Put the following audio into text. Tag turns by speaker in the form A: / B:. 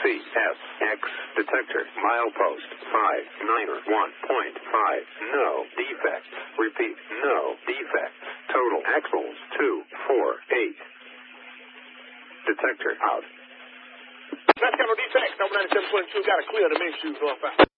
A: CSX detector milepost 591.5. No defects. Repeat, no defects. Total axles 248. Detector out.
B: That's got no defects. Number 97.2 got to clear the main shoes off out.